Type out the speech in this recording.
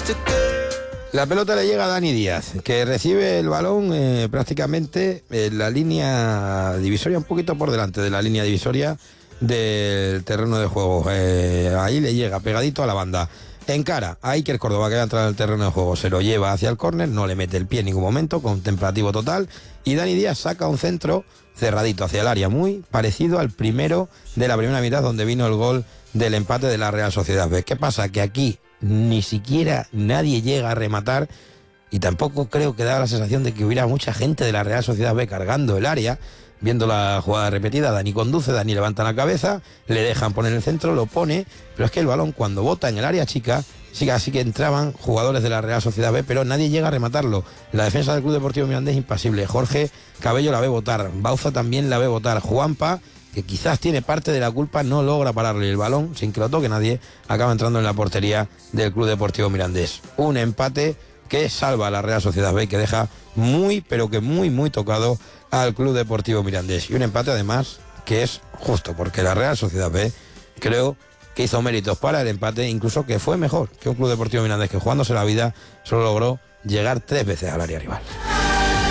La pelota le llega a Dani Díaz, que recibe el balón prácticamente en la línea divisoria, un poquito por delante de la línea divisoria del terreno de juego. Ahí le llega pegadito a la banda. Encara a Iker Córdoba, que va a entrar al terreno de juego, se lo lleva hacia el córner, no le mete el pie en ningún momento, contemplativo total, y Dani Díaz saca un centro cerradito hacia el área, muy parecido al primero de la primera mitad, donde vino el gol del empate de la Real Sociedad B. ¿Qué pasa? Que aquí ni siquiera nadie llega a rematar, y tampoco creo que da la sensación de que hubiera mucha gente de la Real Sociedad B cargando el área. Viendo la jugada repetida, Dani conduce, Dani levanta la cabeza, le dejan poner el centro, lo pone, pero es que el balón cuando bota en el área chica, sí que entraban jugadores de la Real Sociedad B, pero nadie llega a rematarlo. La defensa del Club Deportivo Mirandés es impasible. Jorge Cabello la ve botar, Bauza también la ve botar, Juanpa, que quizás tiene parte de la culpa, no logra pararle el balón, sin que lo toque nadie, acaba entrando en la portería del Club Deportivo Mirandés. Un empate que salva a la Real Sociedad B, que deja muy, pero que muy tocado al Club Deportivo Mirandés. Y un empate además que es justo, porque la Real Sociedad B creo que hizo méritos para el empate, incluso que fue mejor que un Club Deportivo Mirandés que jugándose la vida solo logró llegar 3 veces al área rival.